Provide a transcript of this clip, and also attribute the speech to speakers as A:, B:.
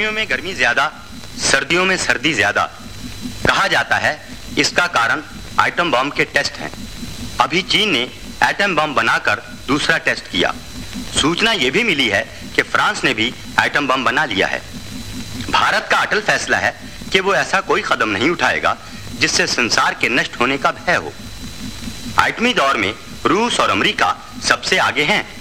A: गर्मियों में गर्मी ज्यादा, सर्दियों में सर्दी ज्यादा। कहा जाता है इसका कारण एटम बम के टेस्ट हैं। अभी चीन ने एटम बम बनाकर दूसरा टेस्ट किया। सूचना यह भी मिली है कि फ्रांस ने भी एटम बम बना लिया है। भारत का अटल फैसला है कि वो ऐसा कोई कदम नहीं उठाएगा जिससे संसार के नष्ट होने का भय हो। एटमी दौर में रूस और अमेरिका सबसे आगे हैं।